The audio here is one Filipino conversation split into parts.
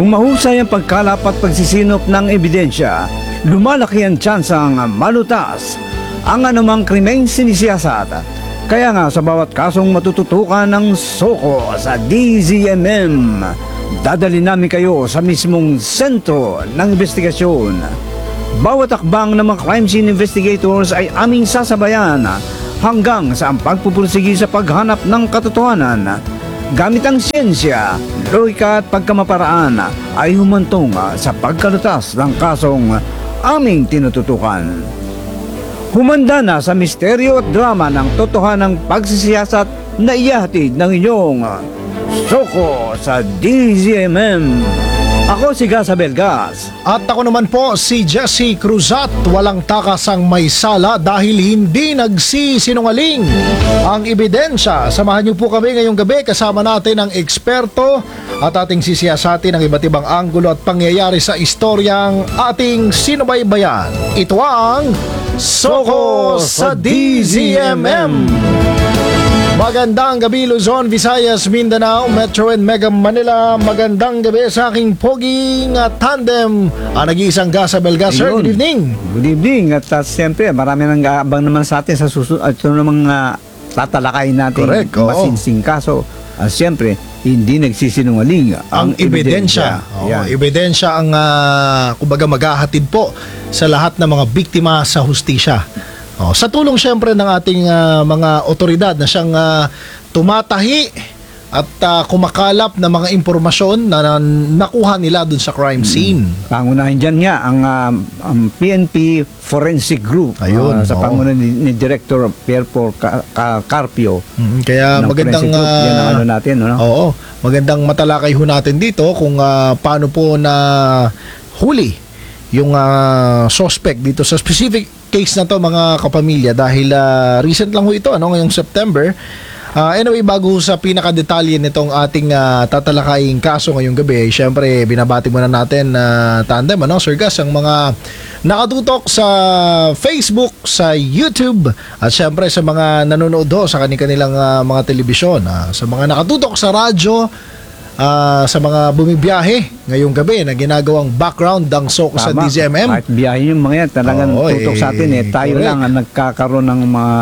Kung mahusay ang pagkalap at pagsisinop ng ebidensya, lumalaki ang tsansang malutas ang anumang krimeng sinisiyasat. Kaya nga sa bawat kasong matututukan ng SOCO sa DZMM, dadali namin kayo sa mismong sentro ng investigasyon. Bawat akbang ng mga crime scene investigators ay aming sasabayan hanggang sa ang pagpupursigi sa paghanap ng katotohanan. Gamit ang siyensya, logika at pagkamaparaan ay humantong sa pagkalutas ng kasong aming tinututukan. Humanda na sa misteryo at drama ng totohanang pagsisiyasat na iyahatid ng inyong SOCO sa DZMM. Ako si Gas Abelgas. At ako naman po si Jesse Cruzat. Walang takasang may sala dahil hindi nagsisinungaling ang ebidensya. Samahan niyo po kami ngayong gabi kasama natin ang eksperto at ating sisiyasatin ang iba't ibang anggulo at pangyayari sa istoryang ating sinubaybayan. Ito ang SOCO sa DZMM. Magandang gabi Luzon, Visayas, Mindanao, Metro and Mega Manila. Magandang gabi sa aking poging tandem, nag-iisang Gas Abelgas. Sir, good evening. Good evening. At siyempre, marami nang gaabang naman sa atin sa susunod at ito namang tatalakayin natin. Correct, masinsing kaso. Siyempre, hindi nagsisinungaling ang ebidensya. Ebidensya ang kumbaga maghahatid po sa lahat ng mga biktima sa hustisya. Sa tulong siyempre ng ating mga otoridad na siyang tumatahi at kumakalap ng mga impormasyon na nakuha nila dun sa crime scene. Pangunahin dyan nga ang PNP Forensic Group. Ayun, sa pangunahin ni Director Pierre Paul Carpio. Kaya magandang yan ang ano natin, no? Oo, magandang matalakay ho natin dito kung paano po na huli yung suspect dito sa specific case na to mga kapamilya dahil recent lang ho ito ngayong September. Anyway, bago sa pinakadetalye nitong ating tatalakayin kaso ngayong gabi, syempre binabati muna natin tandem Sir Gas, ang mga nakatutok sa Facebook, sa YouTube at syempre sa mga nanonood sa kanilang mga telebisyon, sa mga nakatutok sa radyo, sa mga bumibiyahe ngayong gabi na ginagawang background ng SOCO sa DZMM. Kahit biyahe yung mga yan, talagang tutok sa atin tayo correct. Lang ang nagkakaroon ng mga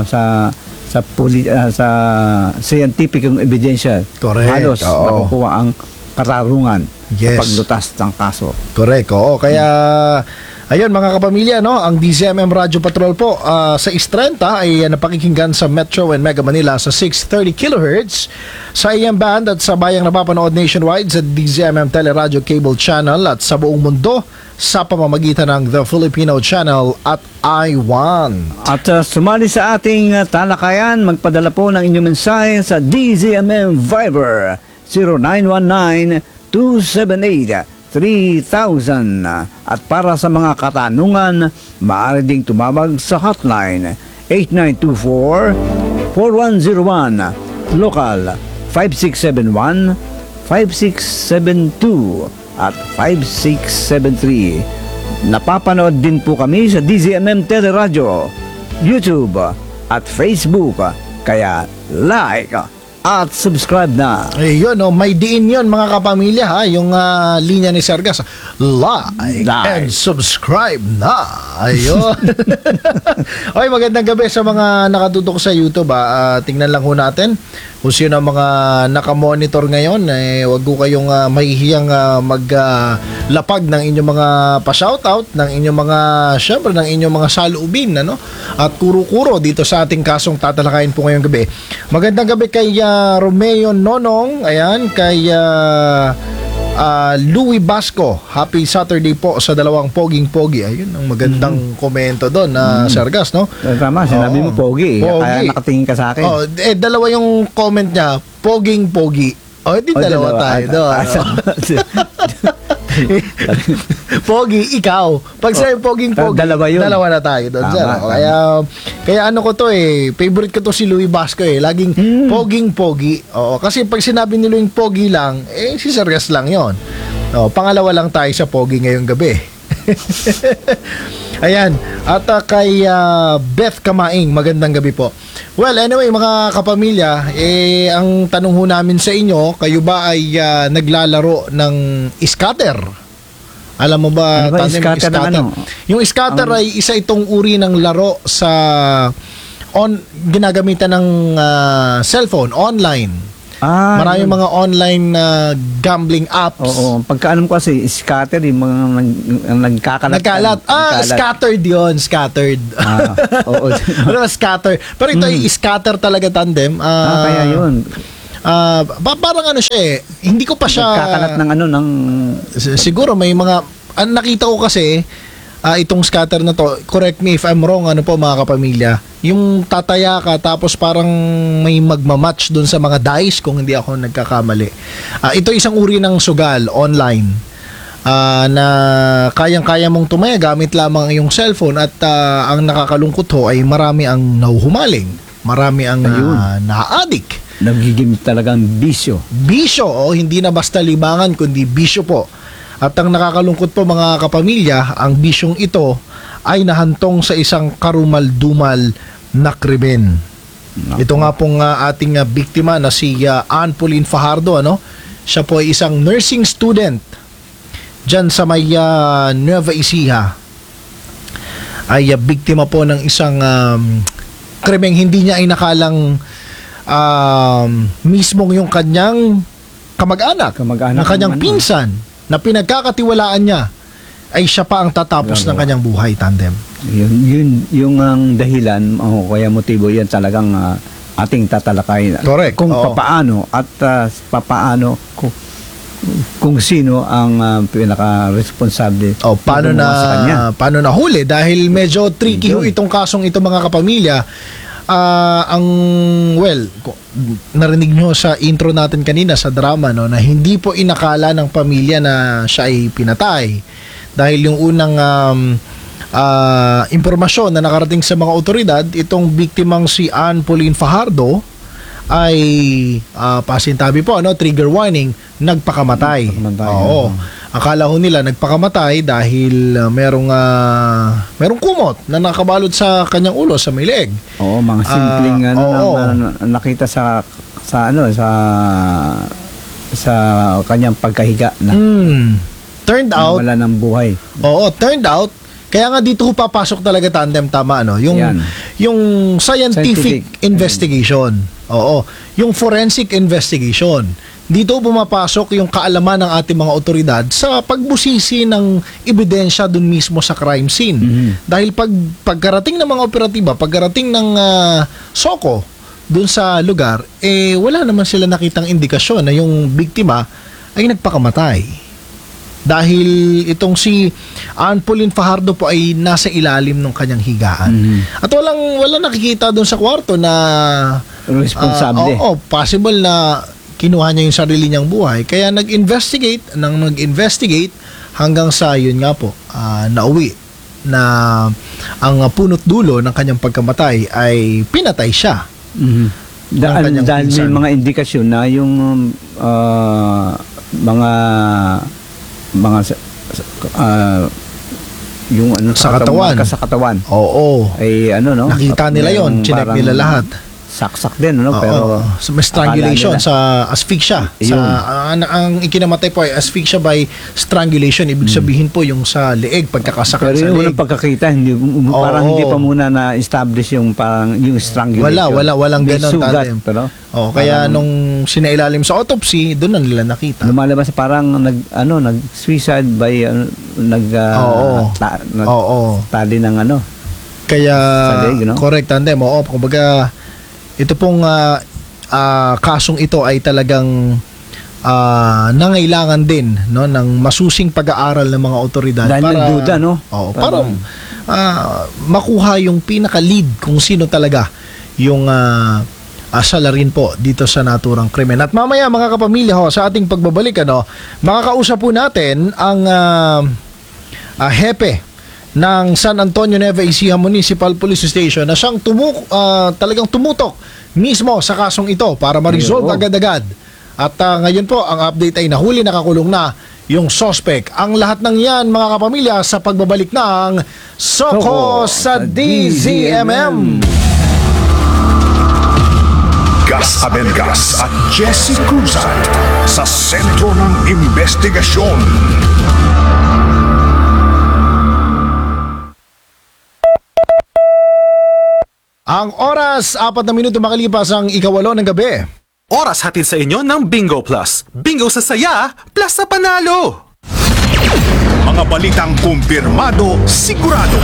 sa scientific yung ebidensya. Correct. Halos nakukuha ang kararungan sa Yes. paglutas ng kaso. Correct. Kaya ayun mga kapamilya, ang DZMM Radio Patrol po sa Istrenta ay napakikinggan sa Metro and Mega Manila sa 630 kHz, sa AM band at sa bayang napapanood nationwide sa DZMM Teleradio Cable Channel at sa buong mundo sa pamamagitan ng The Filipino Channel at I1. At sumali sa ating talakayan, magpadala po ng inyong mensahe sa DZMM Viber 0919-278-3000. At para sa mga katanungan, maaari ding tumawag sa hotline 8924-4101, local 5671-5672 at 5673. Napapanood din po kami sa DZMM Teleradio, YouTube at Facebook. Kaya like at subscribe na. Ayun, may diin yun mga kapamilya yung linya ni Sergas. Like and subscribe na. Ayun. Okay, magandang gabi sa mga nakatutok sa YouTube. Tingnan lang ho natin kung sino ang mga nakamonitor ngayon. Huwag ko kayong mahihiyang maglapag ng inyong mga pa-shoutout, ng inyong mga, syempre, ng inyong mga saloobin, at kuro-kuro dito sa ating kasong tatalakayin po ngayong gabi. Magandang gabi kay Romeo Nonong, ayan, kay Louie Basco. Happy Saturday po sa dalawang poging-pogi. Ayun, ang magandang komento doon Sir Gas, no? Tama, sinabi mo pogi. Kaya nakatingin ka sa akin. Dalawa yung comment niya, poging-pogi. Di dalawa tayo doon. Pogi, ikaw. Pag sa'yo poging-pogi, dalawa na tayo doon. Kaya ano ko to favorite ko to si Louie Basco laging poging-pogi. Kasi pag sinabi ni Louie pogi lang, si Sergas lang yon. Pangalawa lang tayo sa pogi ngayong gabi. Ayan. At kay Beth Kamaing, magandang gabi po. Well, anyway, mga kapamilya, ang tanong ho namin sa inyo, kayo ba ay naglalaro ng scatter? Alam mo ba, Ano ba, Tandem, scatter ng ano? Yung scatter ay isa itong uri ng laro sa ginagamitan ng cellphone, online. Maraming mga online gambling apps. Oo, pagkaalam ko kasi scatter yung mga nagkakalat. Nagkalat. Scattered yun. Scattered. Oo. Ano ba, scatter? Pero ito ay scatter talaga, Tandem. Kaya yun. Parang ano siya eh. Hindi ko pa siya... Nagkakalat ng ano, ng... Siguro may mga... Ang nakita ko kasi, itong scatter na to, correct me if I'm wrong, ano po mga kapamilya, yung tataya ka tapos parang may magmamatch dun sa mga dice kung hindi ako nagkakamali. Ito isang uri ng sugal online na kayang-kaya mong tumaya gamit lamang yung cellphone at ang nakakalungkot ho ay marami ang nauhumaling, marami ang na-addict. Nagiging talagang bisyo. Bisyo, hindi na basta libangan kundi bisyo po. At ang nakakalungkot po mga kapamilya, ang bisyong ito ay nahantong sa isang karumal-dumal na krimen. Ito nga pong ating biktima na si Ann Pauline Fajardo, ano? Siya po ay isang nursing student dyan sa may Nueva Ecija. Ay biktima po ng isang krimeng hindi niya ay nakalang mismong yung kanyang kamag-anak ng kanyang pinsan na pinagkakatiwalaan niya ay siya pa ang tatapos ng kanyang buhay, Tandem. Yun yung ang dahilan, kaya motibo yan talagang ating tatalakayin. Correct. Kung papaano at papaano kung sino ang pinaka-responsable. Paano na huli dahil medyo tricky ho itong kasong ito mga kapamilya. Narinig nyo sa intro natin kanina sa drama, no, na hindi po inakala ng pamilya na siya ay pinatay dahil yung unang impormasyon na nakarating sa mga otoridad, itong biktimang si Ann Pauline Fajardo ay pasintabi po, ano, trigger warning, nagpakamatay. Oo. Akala ho nila nagpakamatay dahil merong kumot na nakabalot sa kanyang ulo, sa may leeg. Oo, mga simpleng nakita sa kanyang pagkahiga na turned out wala ng buhay. Oo, turned out kaya nga dito ho papasok talaga, Tandem, tama, ano, yung scientific investigation. Oo, yung forensic investigation. Dito pumapasok yung kaalaman ng ating mga otoridad sa pagbusisi ng ebidensya dun mismo sa crime scene. Dahil pagkarating ng mga operatiba, pagkarating ng SOCO dun sa lugar, wala naman sila nakitang indikasyon na yung biktima ay nagpakamatay. Dahil itong si Ann Pauline Fajardo po ay nasa ilalim ng kanyang higaan. At walang nakikita dun sa kwarto na responsable. Possible na kinuha niya yung sarili niyang buhay. Kaya nag-investigate hanggang sa yun nga po, nauwi na ang punot dulo ng kanyang pagkamatay ay pinatay siya. Dahil may mga indikasyon na yung yung sa katawan. Sa katawan. Oo. Ay nakita nila yon, chinek nila lahat. Saksak din, pero may strangulation sa asphyxia. Ang ikinamatay po ay asphyxia by strangulation. Ibig sabihin po yung sa leeg, pagkakasakit sa leeg. Pero yung unang pagkakita, parang hindi pa muna na-establish yung strangulation. Walang ganon, Tandem. Pero kaya nung sinailalim sa autopsy, doon na nila nakita. Lumalabas parang nag-suicide by tali ng Kaya sa leeg, correct, Tandem. Kumbaga ito pong kasong ito ay talagang nangailangan din, no, ng masusing pag-aaral ng mga otoridad para duda, para makuha yung pinaka-lead kung sino talaga yung salarin po dito sa naturang krimen. At mamaya mga kapamilya sa ating pagbabalik, makakausap po natin ang hepe ng San Antonio Nueva Ecija Municipal Police Station na siyang talagang tumutok mismo sa kasong ito para ma-resolve agad-agad. At ngayon po, ang update ay nahuli, nakakulong na yung suspect. Ang lahat ng yan, mga kapamilya, sa pagbabalik ng Soko sa DZMM. Gas Abelgas at Jesse Cruzat sa sentro ng investigasyon. Ang oras, 4 na minuto makalipas ang 8:08 ng gabi. Oras hatid sa inyo ng Bingo Plus. Bingo sa saya, plus sa panalo! Mga balitang kumpirmado, sigurado.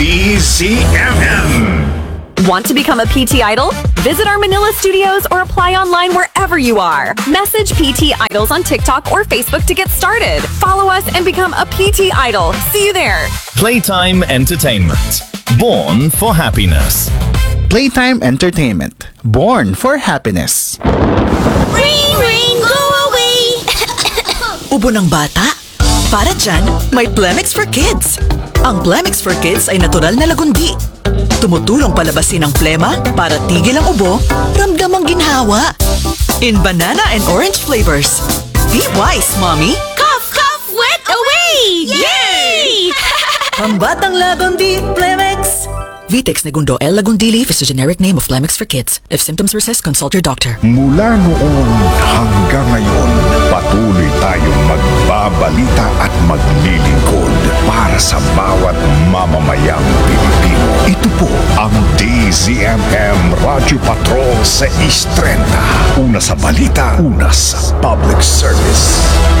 DZMM. Want to become a PT Idol? Visit our Manila studios or apply online wherever you are. Message PT Idols on TikTok or Facebook to get started. Follow us and become a PT Idol. See you there. Playtime Entertainment. Born for happiness. Playtime Entertainment. Born for happiness. Rain, rain, go away! Ubo ng bata? Para dyan, may Plemix for Kids. Ang Plemix for Kids ay natural na lagundi. Tumutulong palabasin ang plema para tigil ang ubo, ramdam ang ginhawa. In banana and orange flavors. Be wise, mommy! Cough, cough, wet away! Yay! Pambatang lagundi, Plemix! Vitex Negundo L. Lagundili is a generic name of Plemix for Kids. If symptoms persist, consult your doctor. Mula noon hanggang ngayon, patuloy tayong magbabalita at maglilingkod para sa bawat mamamayang Pilipino. Ito po ang DZMM Radio Patrol sa East 30. Una sa balita, una sa public service.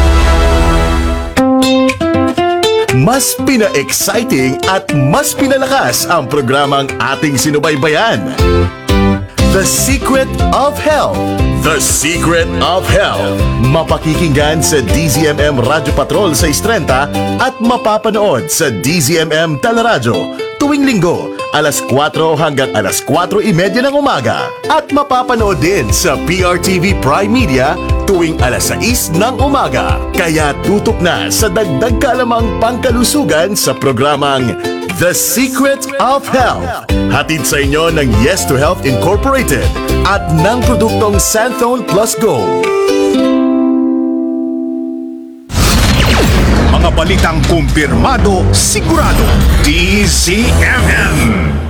Mas pina-exciting at mas pinalakas ang programang ating sinubaybayan. The Secret of Health. The Secret of Health. Mapakikinggan sa DZMM Radio Patrol sa Istrenta at mapapanood sa DZMM Teleradyo tuwing linggo, alas 4 hanggang alas 4:30 ng umaga. At mapapanood din sa PRTV Prime Media tuwing alas 6 ng umaga. Kaya tutok na sa dagdag kalamang pangkalusugan sa programang The Secret of Health. Hatid sa inyo ng Yes to Health Incorporated at ng produktong Santhone Plus Gold. Mga balitang kumpirmado, sigurado. DZMM.